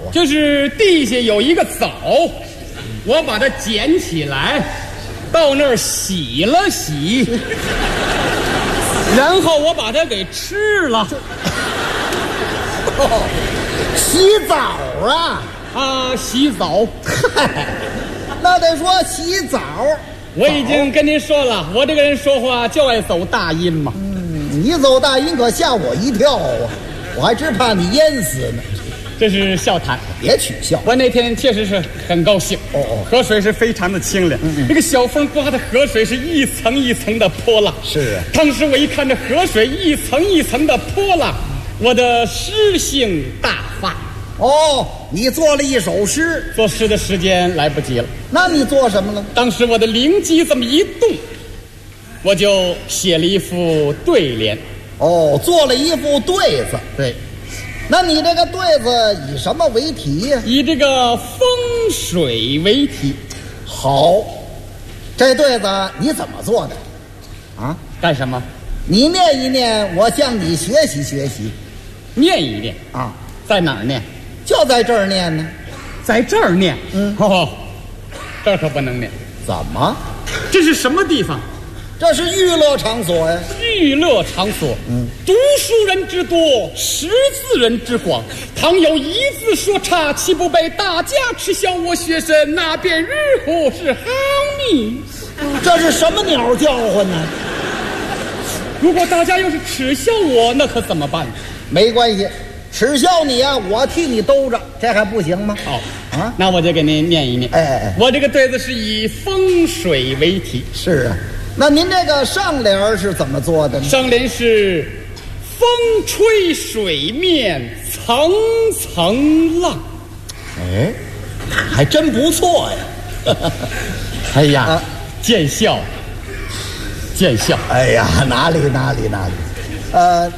就是地下有一个枣，我把它捡起来，到那儿洗了洗，然后我把它给吃了。 洗澡啊？ 啊，洗澡。 嗨，那得说洗澡。 我已经跟您说了，我这个人说话就爱走大音嘛。 你走大音可吓我一跳啊！我还真怕你淹死呢。 这是笑谈， 别取笑。 我那天确实是很高兴。河水是非常的清凉，这个小风刮的河水是一层一层的波浪。 是啊， 当时我一看这河水一层一层的波浪，我的诗兴大发。 你做了一首诗。 作诗的时间来不及了。 那你做什么了？ 当时我的灵机这么一动，我就写了一副对联。 做了一副对子。 对， 那你这个对子以什么为题呀？ 以这个风水为题。 好，这对子你怎么做的？啊？ 干什么？ 你念一念，我向你学习学习。 念一念啊？ 在哪儿念？ 就在这儿念呢。 在这儿念？这儿可不能念。 怎么？ 这是什么地方？ 这是娱乐场所呀。 娱乐场所。读书人之多，识字人之广。倘有一字说差，岂不被大家耻笑我学生？那便日后是好命。 这是什么鸟叫唤呢？ 如果大家要是耻笑我，那可怎么办？ 没关系，耻笑你啊，我替你兜着，这还不行吗？ 好啊，那我就给您念一念。我这个对子是以风水为题。 是啊，那您这个上联是怎么做的呢？ 上联是风吹水面层层浪。 还真不错呀。 哎呀，见笑，见笑。 哎呀，哪里。